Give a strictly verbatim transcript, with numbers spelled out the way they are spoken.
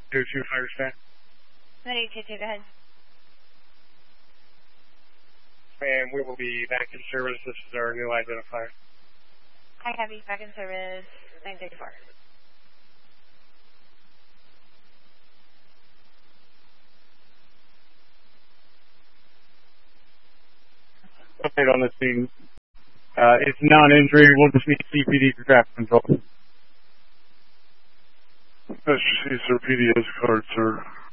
two two fire staff. nine eight two two, go ahead. And we will be back in service. This is our new identifier. Hi, copy. Back in service, nine thirty-four. Update on the scene. Uh, it's non-injury. We'll just need C P D for traffic control. S G C, sir. P D S card, sir.